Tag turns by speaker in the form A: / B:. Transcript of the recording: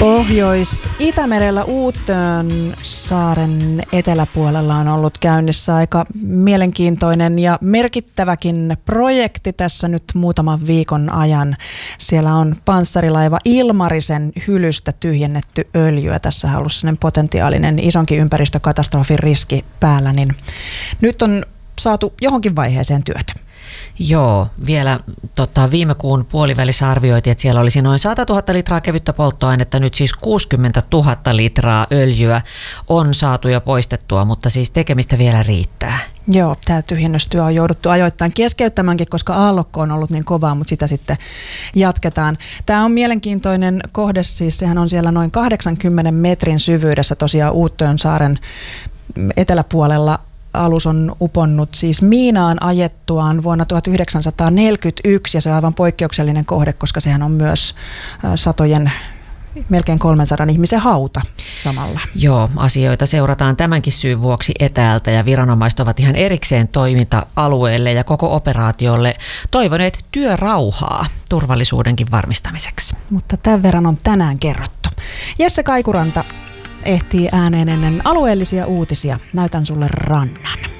A: Pohjois-Itämerellä Uutön saaren eteläpuolella on ollut käynnissä aika mielenkiintoinen ja merkittäväkin projekti tässä nyt muutaman viikon ajan. Siellä on panssarilaiva Ilmarisen hylystä tyhjennetty öljyä. Tässä on ollut sellainen potentiaalinen isonkin ympäristökatastrofin riski päällä, niin nyt on saatu johonkin vaiheeseen työtä.
B: Joo, vielä viime kuun puolivälissä arvioitiin, että siellä olisi noin 100 000 litraa kevyttä polttoainetta, nyt siis 60 000 litraa öljyä on saatu jo poistettua, mutta siis tekemistä vielä riittää.
A: Joo, tämä tyhjennystyö on jouduttu ajoittain keskeyttämäänkin, koska aallokko on ollut niin kovaa, mutta sitä sitten jatketaan. Tämä on mielenkiintoinen kohde, siis sehän on siellä noin 80 metrin syvyydessä tosiaan Uutön saaren eteläpuolella. Alus on uponnut siis miinaan ajettuaan vuonna 1941 ja se on aivan poikkeuksellinen kohde, koska sehän on myös satojen, melkein 300 ihmisen hauta samalla.
B: Joo, asioita seurataan tämänkin syyn vuoksi etäältä ja viranomaiset ovat ihan erikseen toiminta-alueelle ja koko operaatiolle toivoneet työrauhaa turvallisuudenkin varmistamiseksi.
A: Mutta tämän verran on tänään kerrottu. Jesse Kaikuranta ehtii ääneen ennen alueellisia uutisia. Näytän sulle rannan.